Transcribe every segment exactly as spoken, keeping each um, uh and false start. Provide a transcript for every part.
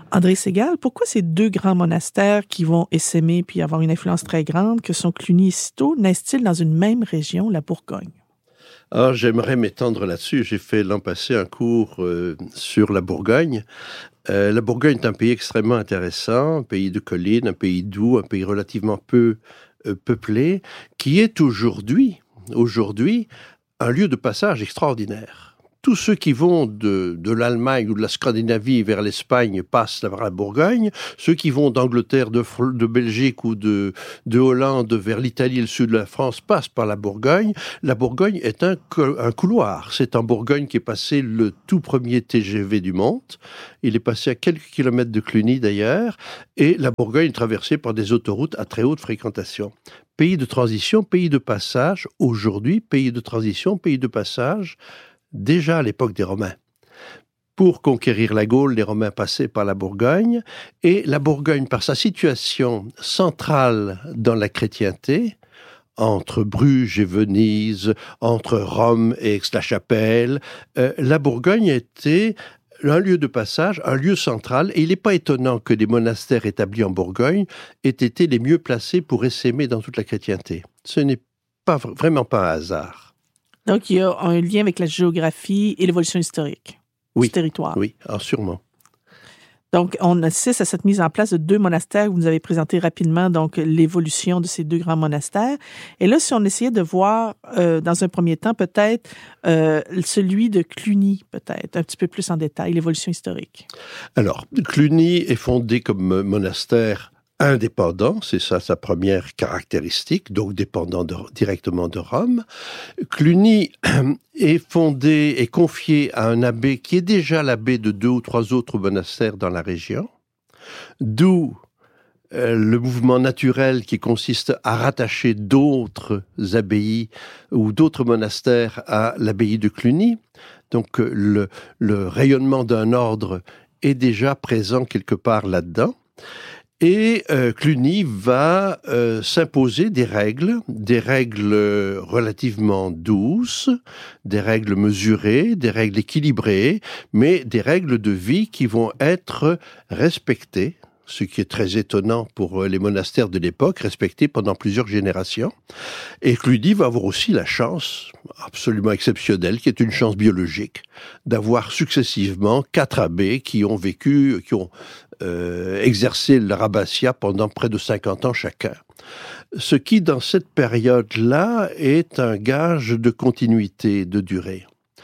André Segal, pourquoi ces deux grands monastères qui vont essaimer puis avoir une influence très grande, que sont Cluny et Cîteaux, naissent-ils dans une même région, la Bourgogne? Alors, j'aimerais m'étendre là-dessus. J'ai fait l'an passé un cours euh, sur la Bourgogne. Euh, la Bourgogne est un pays extrêmement intéressant, un pays de collines, un pays doux, un pays relativement peu euh, peuplé, qui est aujourd'hui, aujourd'hui, un lieu de passage extraordinaire. Tous ceux qui vont de, de l'Allemagne ou de la Scandinavie vers l'Espagne passent par la Bourgogne. Ceux qui vont d'Angleterre, de, de Belgique ou de, de Hollande vers l'Italie et le sud de la France passent par la Bourgogne. La Bourgogne est un, un couloir. C'est en Bourgogne qu'est passé le tout premier T G V du monde. Il est passé à quelques kilomètres de Cluny d'ailleurs. Et la Bourgogne est traversée par des autoroutes à très haute fréquentation. Pays de transition, pays de passage. Aujourd'hui, pays de transition, pays de passage. Déjà à l'époque des Romains. Pour conquérir la Gaule, les Romains passaient par la Bourgogne, et la Bourgogne, par sa situation centrale dans la chrétienté, entre Bruges et Venise, entre Rome et Aix-la-Chapelle, euh, la Bourgogne était un lieu de passage, un lieu central, et il n'est pas étonnant que les monastères établis en Bourgogne aient été les mieux placés pour essaimer dans toute la chrétienté. Ce n'est pas, vraiment pas un hasard. Donc, il y a un lien avec la géographie et l'évolution historique oui, du territoire. Oui, alors sûrement. Donc, on assiste à cette mise en place de deux monastères. Vous nous avez présenté rapidement donc l'évolution de ces deux grands monastères. Et là, si on essayait de voir, euh, dans un premier temps, peut-être euh, celui de Cluny, peut-être, un petit peu plus en détail, l'évolution historique. Alors, Cluny est fondé comme monastère indépendant, c'est ça sa première caractéristique, donc dépendant de, directement de Rome. Cluny est fondé et confié à un abbé qui est déjà l'abbé de deux ou trois autres monastères dans la région, d'où euh, le mouvement naturel qui consiste à rattacher d'autres abbayes ou d'autres monastères à l'abbaye de Cluny. Donc le, le rayonnement d'un ordre est déjà présent quelque part là-dedans. Et euh, Cluny va euh, s'imposer des règles, des règles relativement douces, des règles mesurées, des règles équilibrées, mais des règles de vie qui vont être respectées, ce qui est très étonnant pour les monastères de l'époque, respectées pendant plusieurs générations. Et Cluny va avoir aussi la chance, absolument exceptionnelle, qui est une chance biologique, d'avoir successivement quatre abbés qui ont vécu, qui ont Euh, exercer leur abbatiat pendant près de cinquante ans chacun. Ce qui, dans cette période-là, est un gage de continuité, de durée.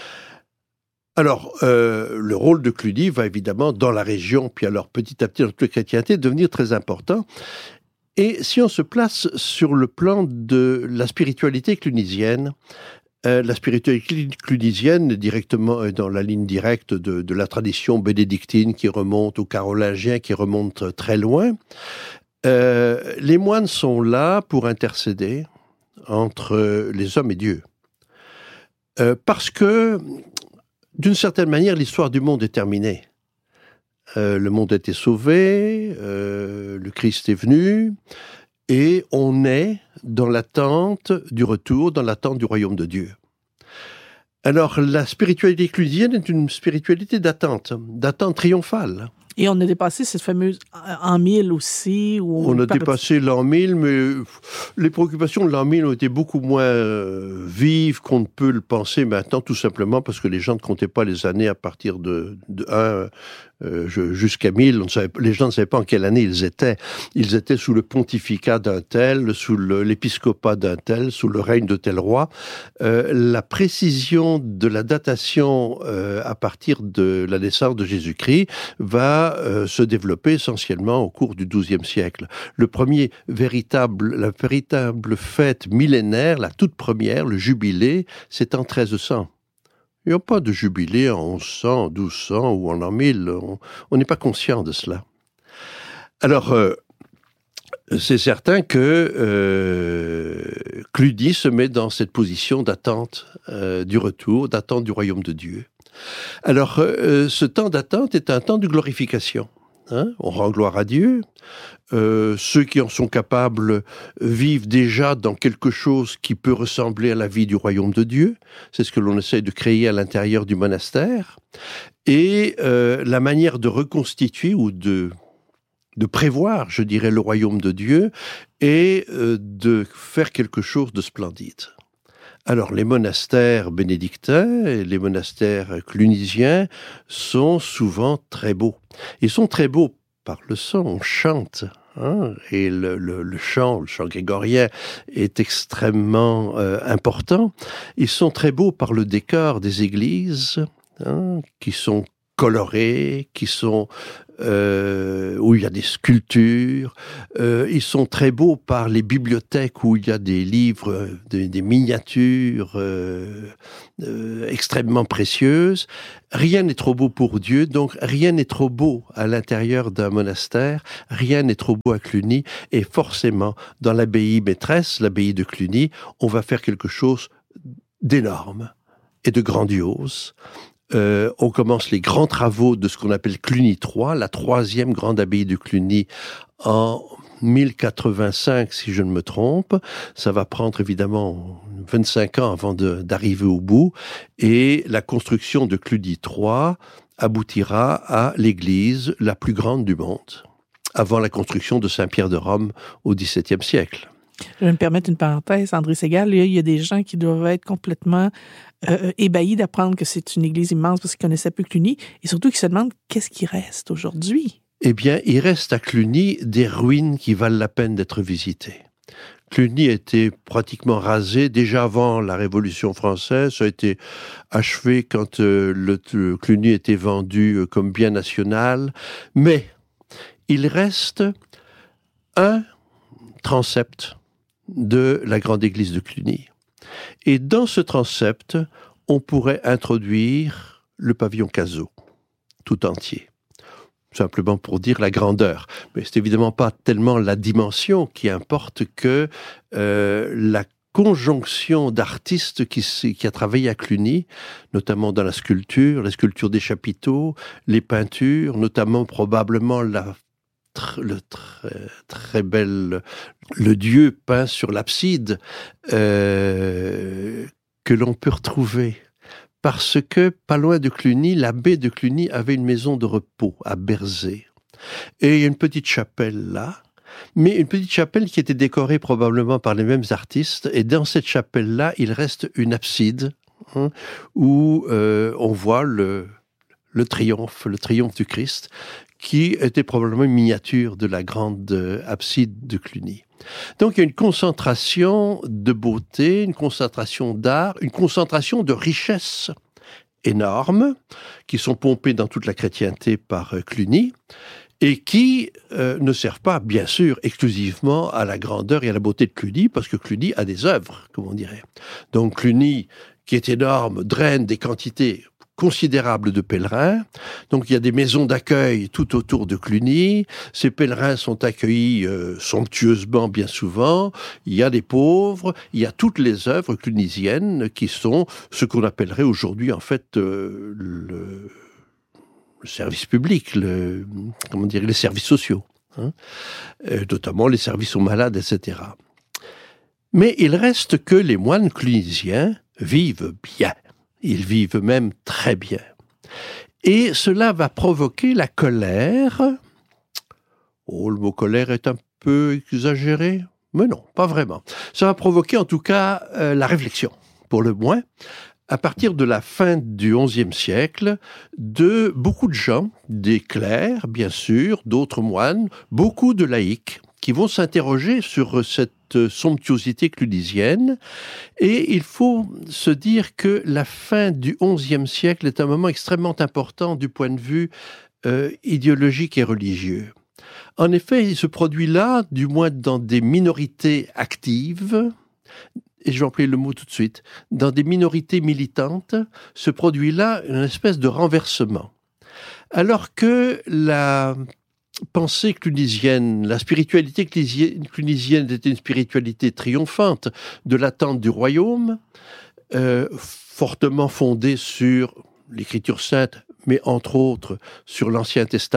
Alors, euh, le rôle de Cluny va évidemment, dans la région, puis alors petit à petit dans toute la chrétienté, devenir très important. Et si on se place sur le plan de la spiritualité clunisienne, Euh, la spiritualité clunisienne, directement euh, dans la ligne directe de, de la tradition bénédictine qui remonte, ou carolingien qui remonte très loin, euh, les moines sont là pour intercéder entre les hommes et Dieu. Euh, parce que, d'une certaine manière, l'histoire du monde est terminée. Euh, le monde a été sauvé, euh, le Christ est venu, et on est dans l'attente du retour, dans l'attente du royaume de Dieu. Alors, la spiritualité clunisienne est une spiritualité d'attente, d'attente triomphale. Et on a dépassé cette fameuse an mille aussi. Où on, on a dépassé l'an mille, mais les préoccupations de l'an mille ont été beaucoup moins euh, vives qu'on ne peut le penser maintenant, tout simplement parce que les gens ne comptaient pas les années à partir de, de un euh, jusqu'à mille. On ne savait, les gens ne savaient pas en quelle année ils étaient. Ils étaient sous le pontificat d'un tel, sous le, l'épiscopat d'un tel, sous le règne de tel roi. Euh, la précision de la datation euh, à partir de la naissance de Jésus-Christ va euh, se développer essentiellement au cours du douzième siècle. Le premier véritable, la véritable fête millénaire, la toute première, le jubilé, c'est en treize cents. Il n'y a pas de jubilé en onze cents, en douze cents ou en l'an mille. On n'est pas conscient de cela. Alors, euh, c'est certain que euh, Cluny se met dans cette position d'attente euh, du retour, d'attente du royaume de Dieu. Alors, euh, ce temps d'attente est un temps de glorification. Hein, on rend gloire à Dieu. Euh, ceux qui en sont capables vivent déjà dans quelque chose qui peut ressembler à la vie du royaume de Dieu. C'est ce que l'on essaie de créer à l'intérieur du monastère. Et euh, la manière de reconstituer ou de, de prévoir, je dirais, le royaume de Dieu est euh, de faire quelque chose de splendide. Alors, les monastères bénédictins et les monastères clunisiens sont souvent très beaux. Ils sont très beaux par le son, on chante, hein, et le, le, le chant, le chant grégorien est extrêmement euh, important. Ils sont très beaux par le décor des églises, hein, qui sont colorées, qui sont euh, où il y a des sculptures. Euh, ils sont très beaux par les bibliothèques où il y a des livres, des, des miniatures euh, euh, extrêmement précieuses. Rien n'est trop beau pour Dieu, donc rien n'est trop beau à l'intérieur d'un monastère, rien n'est trop beau à Cluny, et forcément, dans l'abbaye maîtresse, l'abbaye de Cluny, on va faire quelque chose d'énorme et de grandiose. Euh, on commence les grands travaux de ce qu'on appelle Cluny trois, la troisième grande abbaye de Cluny en mille quatre-vingt-cinq, si je ne me trompe. Ça va prendre évidemment vingt-cinq ans avant de, d'arriver au bout. Et la construction de Cluny trois aboutira à l'église la plus grande du monde, avant la construction de Saint-Pierre de Rome au dix-septième siècle. Je vais me permettre une parenthèse, André Segal. Il y a des gens qui doivent être complètement euh, ébahis d'apprendre que c'est une église immense parce qu'ils connaissaient plus Cluny, et surtout qui se demandent qu'est-ce qui reste aujourd'hui. Eh bien, il reste à Cluny des ruines qui valent la peine d'être visitées. Cluny a été pratiquement rasé déjà avant la Révolution française. Ça a été achevé quand euh, le, le Cluny était vendu euh, comme bien national. Mais il reste un transept de la grande église de Cluny. Et dans ce transept, on pourrait introduire le pavillon Cazaux, tout entier. Simplement pour dire la grandeur. Mais c'est évidemment pas tellement la dimension qui importe que euh, la conjonction d'artistes qui, qui a travaillé à Cluny, notamment dans la sculpture, la sculpture des chapiteaux, les peintures, notamment probablement la le très, très bel le Dieu peint sur l'abside euh, que l'on peut retrouver. Parce que, pas loin de Cluny, l'abbé de Cluny avait une maison de repos à Berzé. Et il y a une petite chapelle là, mais une petite chapelle qui était décorée probablement par les mêmes artistes. Et dans cette chapelle-là, il reste une abside hein, où euh, on voit le, le triomphe, le triomphe du Christ, qui était probablement une miniature de la grande abside de Cluny. Donc il y a une concentration de beauté, une concentration d'art, une concentration de richesses énormes qui sont pompées dans toute la chrétienté par Cluny et qui euh, ne servent pas, bien sûr, exclusivement à la grandeur et à la beauté de Cluny, parce que Cluny a des œuvres, comme on dirait. Donc Cluny, qui est énorme, draine des quantités considérable de pèlerins. Donc il y a des maisons d'accueil tout autour de Cluny. Ces pèlerins sont accueillis euh, somptueusement bien souvent. Il y a des pauvres. Il y a toutes les œuvres clunisiennes qui sont ce qu'on appellerait aujourd'hui en fait euh, le, le service public, le, comment dire, les services sociaux, hein, euh, notamment les services aux malades, et cetera. Mais il reste que les moines clunisiens vivent bien. Ils vivent même très bien. Et cela va provoquer la colère. Oh, le mot colère est un peu exagéré, mais non, pas vraiment. Ça va provoquer en tout cas euh, la réflexion, pour le moins, à partir de la fin du onzième siècle, de beaucoup de gens, des clercs, bien sûr, d'autres moines, beaucoup de laïcs, qui vont s'interroger sur cette somptuosité clunisienne. Et il faut se dire que la fin du onzième siècle est un moment extrêmement important du point de vue euh, idéologique et religieux. En effet, il se produit là, du moins dans des minorités actives, et je vais employer le mot tout de suite, dans des minorités militantes, se produit là une espèce de renversement. Alors que la pensée clunisienne, la spiritualité clunisienne était une spiritualité triomphante de l'attente du royaume, euh, fortement fondée sur l'écriture sainte, mais entre autres sur l'Ancien Testament.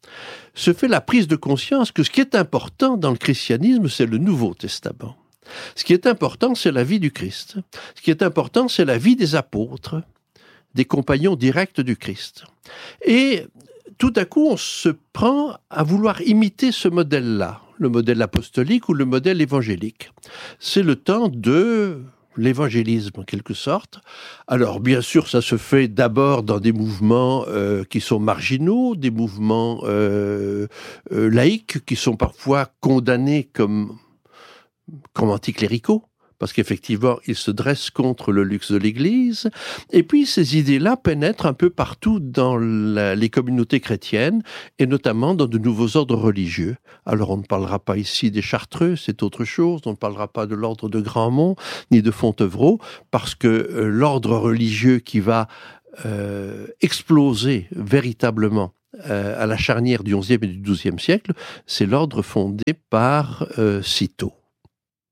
se fait la prise de conscience que ce qui est important dans le christianisme, c'est le Nouveau Testament. Ce qui est important, c'est la vie du Christ. Ce qui est important, c'est la vie des apôtres, des compagnons directs du Christ. Et tout à coup, on se prend à vouloir imiter ce modèle-là, le modèle apostolique ou le modèle évangélique. C'est le temps de l'évangélisme, en quelque sorte. Alors, bien sûr, ça se fait d'abord dans des mouvements euh, qui sont marginaux, des mouvements euh, euh, laïques, qui sont parfois condamnés comme, comme anticléricaux, parce qu'effectivement, ils se dressent contre le luxe de l'Église. Et puis, ces idées-là pénètrent un peu partout dans la, les communautés chrétiennes, et notamment dans de nouveaux ordres religieux. Alors, on ne parlera pas ici des Chartreux, c'est autre chose. On ne parlera pas de l'ordre de Grandmont, ni de Fontevraud, parce que euh, l'ordre religieux qui va euh, exploser véritablement euh, à la charnière du onzième et du douzième siècle, c'est l'ordre fondé par euh, Cîteaux.